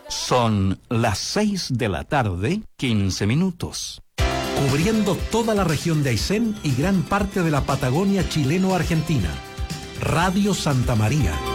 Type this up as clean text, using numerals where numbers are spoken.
Son las 6:15. Cubriendo toda la región de Aysén y gran parte de la Patagonia chileno-argentina. Radio Santa María.